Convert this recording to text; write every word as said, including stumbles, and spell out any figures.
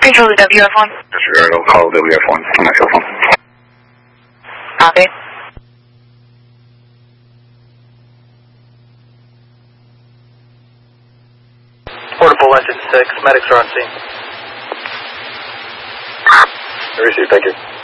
Control the W F one. Disregard, I'll call W F one on my cell phone. Copy. Portable engine six, medics are on scene. Receive, thank you.